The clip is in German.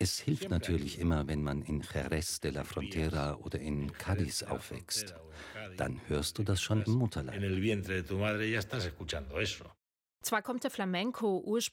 Es hilft natürlich immer, wenn man in Jerez de la Frontera oder in Cádiz aufwächst. Dann hörst du das schon im Mutterleib. En el vientre de tu madre ya estás escuchando eso. Zwar kommt der Flamenco ursprünglich